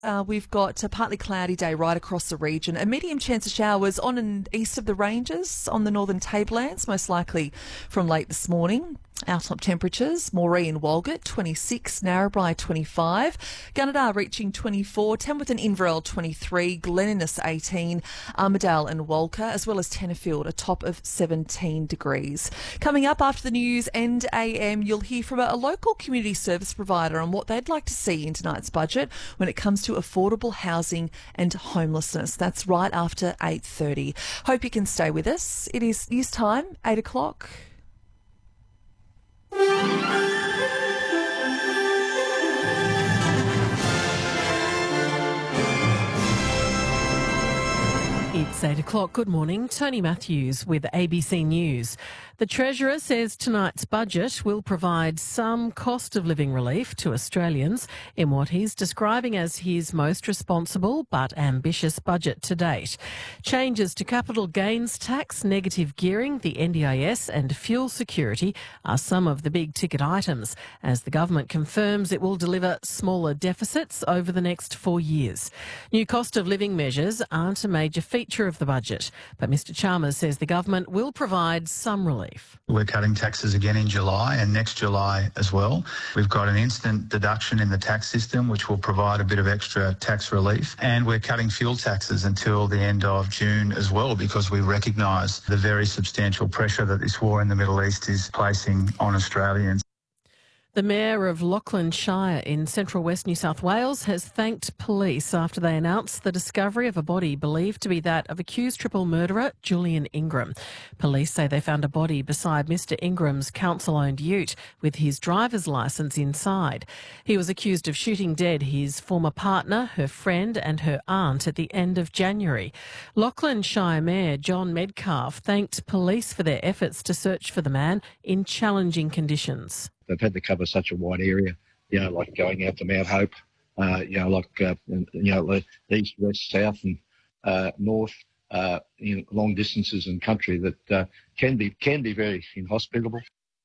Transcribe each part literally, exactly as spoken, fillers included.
Uh, we've got a partly cloudy day right across the region. A medium chance of showers on and east of the ranges on the northern tablelands, most likely from late this morning. Our top temperatures: Moree and Walgett twenty-six, Narrabri twenty-five, Gunnedah reaching twenty-four, Tamworth and Inverell twenty-three, Glen Innes eighteen, Armidale and Walker, as well as Tenterfield a top of seventeen degrees. Coming up after the news and A M, you'll hear from a local community service provider on what they'd like to see in tonight's budget when it comes to affordable housing and homelessness. That's right after eight thirty. Hope you can stay with us. It is news time, eight o'clock. It's eight o'clock. Good morning. Tony Matthews with A B C News. The Treasurer says tonight's budget will provide some cost of living relief to Australians in what he's describing as his most responsible but ambitious budget to date. Changes to capital gains tax, negative gearing, the N D I S and fuel security are some of the big ticket items, as the government confirms it will deliver smaller deficits over the next four years. New cost of living measures aren't a major feature of the budget, but Mr Chalmers says the government will provide some relief. We're cutting taxes again in July and next July as well. We've got an instant deduction in the tax system which will provide a bit of extra tax relief, and we're cutting fuel taxes until the end of June as well, because we recognise the very substantial pressure that this war in the Middle East is placing on Australians. The Mayor of Lachlan Shire in central west New South Wales has thanked police after they announced the discovery of a body believed to be that of accused triple murderer Julian Ingram. Police say they found a body beside Mr Ingram's council-owned ute with his driver's licence inside. He was accused of shooting dead his former partner, her friend and her aunt at the end of January. Lachlan Shire Mayor John Medcalf thanked police for their efforts to search for the man in challenging conditions. They've had to cover such a wide area, you know, like going out to Mount Hope, uh, you know, like, uh, you know, the east, west, south and uh, north, uh, you know, long distances in country that uh, can be can be very inhospitable.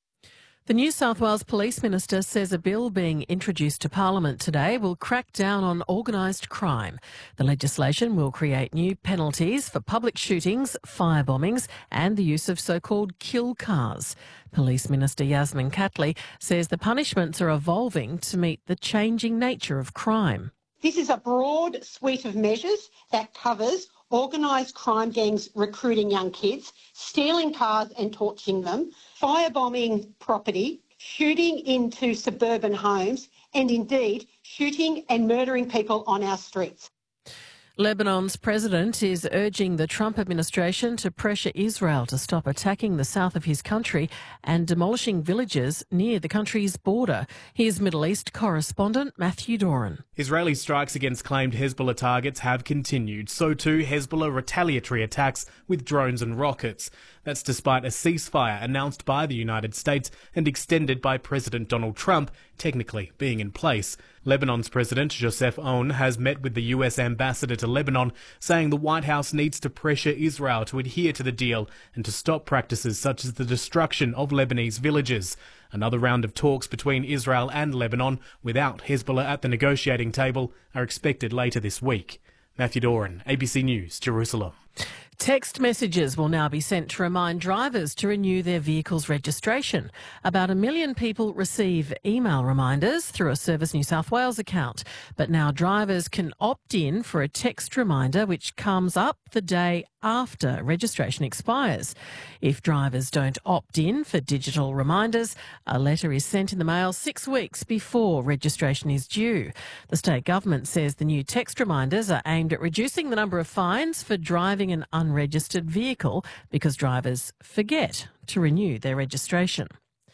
The New South Wales Police Minister says a bill being introduced to Parliament today will crack down on organised crime. The legislation will create new penalties for public shootings, fire bombings and the use of so-called kill cars. Police Minister Yasmin Catley says the punishments are evolving to meet the changing nature of crime. This is a broad suite of measures that covers organised crime gangs recruiting young kids, stealing cars and torching them, firebombing property, shooting into suburban homes, and indeed shooting and murdering people on our streets. Lebanon's president is urging the Trump administration to pressure Israel to stop attacking the south of his country and demolishing villages near the country's border. Here's Middle East correspondent Matthew Doran. Israeli strikes against claimed Hezbollah targets have continued. So too Hezbollah retaliatory attacks with drones and rockets. That's despite a ceasefire announced by the United States and extended by President Donald Trump, technically being in place. Lebanon's President Joseph Aoun has met with the U S ambassador to Lebanon, saying the White House needs to pressure Israel to adhere to the deal and to stop practices such as the destruction of Lebanese villages. Another round of talks between Israel and Lebanon, without Hezbollah at the negotiating table, are expected later this week. Matthew Doran, A B C News, Jerusalem. Text messages will now be sent to remind drivers to renew their vehicle's registration. About a million people receive email reminders through a Service New South Wales account, but now drivers can opt in for a text reminder which comes up the day after registration expires. If drivers don't opt in for digital reminders, a letter is sent in the mail six weeks before registration is due. The state government says the new text reminders are aimed at reducing the number of fines for driving an unregistered vehicle because drivers forget to renew their registration.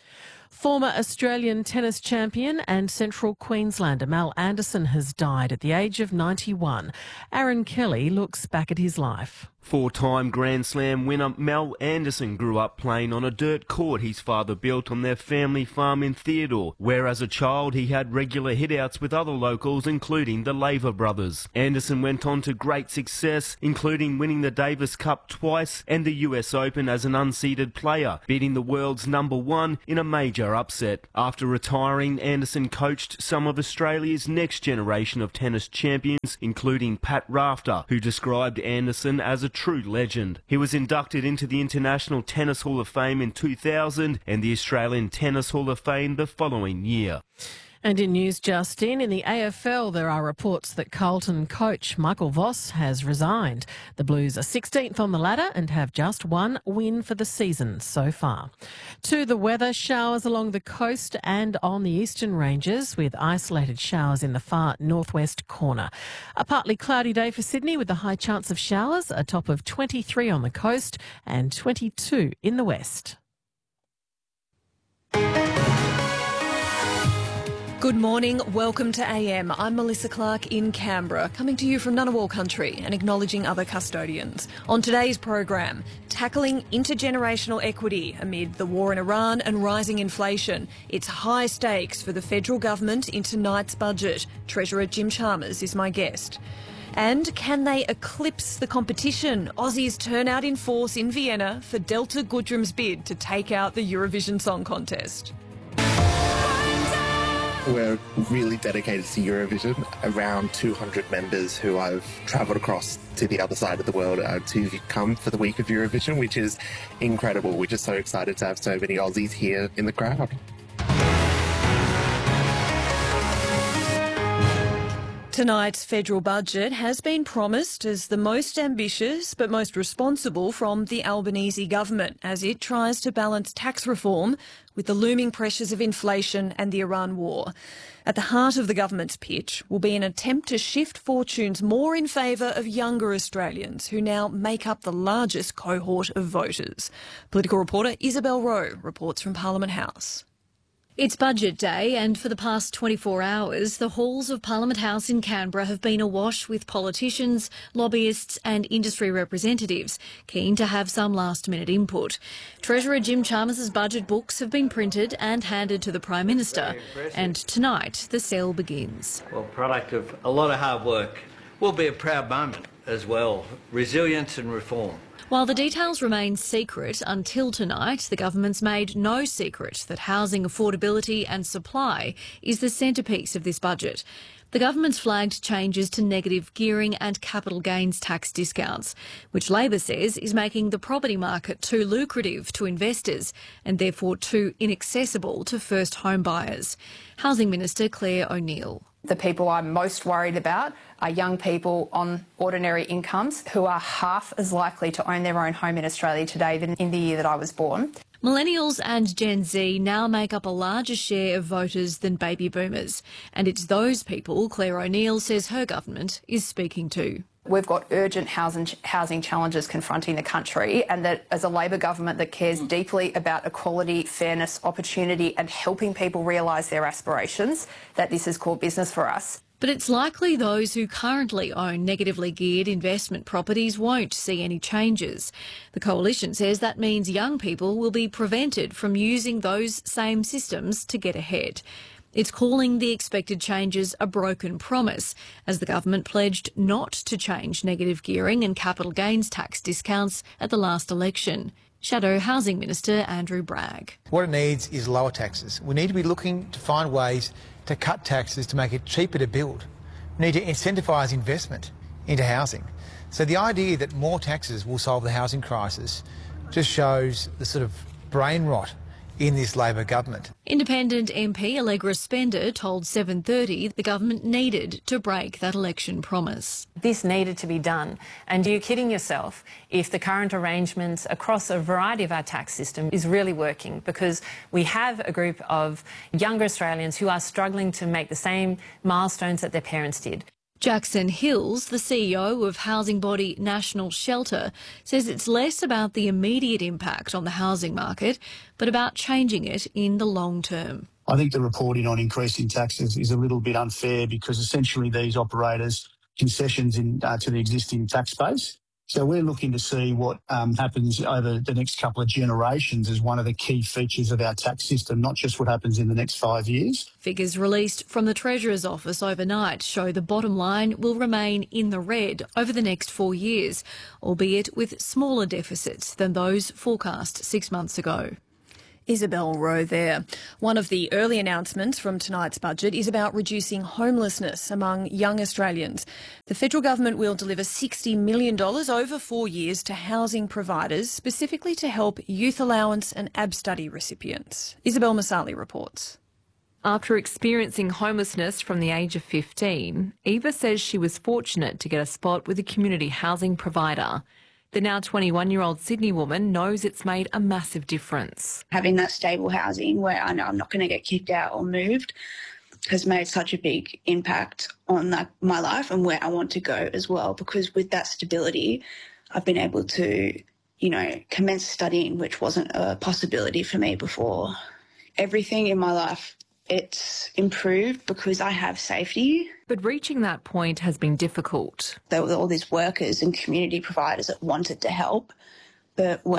Former Australian tennis champion and Central Queenslander Mal Anderson has died at the age of ninety-one. Aaron Kelly looks back at his life. Four-time Grand Slam winner Mel Anderson grew up playing on a dirt court his father built on their family farm in Theodore, where as a child he had regular hitouts with other locals, including the Laver brothers. Anderson went on to great success, including winning the Davis Cup twice and the U S Open as an unseeded player, beating the world's number one in a major upset. After retiring, Anderson coached some of Australia's next generation of tennis champions, including Pat Rafter, who described Anderson as a true legend. He was inducted into the International Tennis Hall of Fame in two thousand and the Australian Tennis Hall of Fame the following year. And in news just in, in the A F L, there are reports that Carlton coach Michael Voss has resigned. The Blues are sixteenth on the ladder and have just one win for the season so far. To the weather, showers along the coast and on the eastern ranges with isolated showers in the far northwest corner. A partly cloudy day for Sydney with a high chance of showers, a top of twenty-three on the coast and twenty-two in the west. Good morning, welcome to A M. I'm Melissa Clark in Canberra, coming to you from Ngunnawal country and acknowledging other custodians. On today's program, tackling intergenerational equity amid the war in Iran and rising inflation. It's high stakes for the federal government in tonight's budget. Treasurer Jim Chalmers is my guest. And can they eclipse the competition? Aussies turn out in force in Vienna for Delta Goodrum's bid to take out the Eurovision Song Contest. We're really dedicated to Eurovision, around two hundred members who I've travelled across to the other side of the world uh, to come for the week of Eurovision, which is incredible. We're just so excited to have so many Aussies here in the crowd. Tonight's federal budget has been promised as the most ambitious but most responsible from the Albanese government as it tries to balance tax reform with the looming pressures of inflation and the Iran war. At the heart of the government's pitch will be an attempt to shift fortunes more in favour of younger Australians who now make up the largest cohort of voters. Political reporter Isabel Rowe reports from Parliament House. It's budget day, and for the past twenty-four hours, the halls of Parliament House in Canberra have been awash with politicians, lobbyists and industry representatives keen to have some last-minute input. Treasurer Jim Chalmers' budget books have been printed and handed to the Prime Minister, and tonight the sale begins. Well, product of a lot of hard work. Will be a proud moment as well. Resilience and reform. While the details remain secret until tonight, the government's made no secret that housing affordability and supply is the centrepiece of this budget. The government's flagged changes to negative gearing and capital gains tax discounts, which Labor says is making the property market too lucrative to investors and therefore too inaccessible to first home buyers. Housing Minister Claire O'Neil. The people I'm most worried about are young people on ordinary incomes who are half as likely to own their own home in Australia today than in the year that I was born. Millennials and Gen Z now make up a larger share of voters than baby boomers, and it's those people Claire O'Neil says her government is speaking to. We've got urgent housing, housing challenges confronting the country, and that as a Labor government that cares deeply about equality, fairness, opportunity and helping people realise their aspirations, that this is core business for us. But it's likely those who currently own negatively geared investment properties won't see any changes. The Coalition says that means young people will be prevented from using those same systems to get ahead. It's calling the expected changes a broken promise, as the government pledged not to change negative gearing and capital gains tax discounts at the last election. Shadow Housing Minister Andrew Bragg. What it needs is lower taxes. We need to be looking to find ways to cut taxes to make it cheaper to build. We need to incentivise investment into housing. So the idea that more taxes will solve the housing crisis just shows the sort of brain rot in this Labor government. Independent M P Allegra Spender told seven thirty the government needed to break that election promise. This needed to be done. And you're kidding yourself if the current arrangements across a variety of our tax system is really working, because we have a group of younger Australians who are struggling to make the same milestones that their parents did. Jackson Hills, the C E O of housing body National Shelter, says it's less about the immediate impact on the housing market, but about changing it in the long term. I think the reporting on increasing taxes is a little bit unfair because essentially these operators concessions in, uh, to the existing tax base. So we're looking to see what um, happens over the next couple of generations as one of the key features of our tax system, not just what happens in the next five years. Figures released from the Treasurer's office overnight show the bottom line will remain in the red over the next four years, albeit with smaller deficits than those forecast six months ago. Isabel Rowe there. One of the early announcements from tonight's budget is about reducing homelessness among young Australians. The federal government will deliver sixty million dollars over four years to housing providers, specifically to help youth allowance and A B study recipients. Isabel Masali reports. After experiencing homelessness from the age of fifteen, Eva says she was fortunate to get a spot with a community housing provider. The now twenty-one-year-old Sydney woman knows it's made a massive difference. Having that stable housing where I know I'm not going to get kicked out or moved has made such a big impact on that, my life and where I want to go as well, because with that stability, I've been able to, you know, commence studying, which wasn't a possibility for me before. Everything in my life, it's improved because I have safety. But reaching that point has been difficult. There were all these workers and community providers that wanted to help, but weren't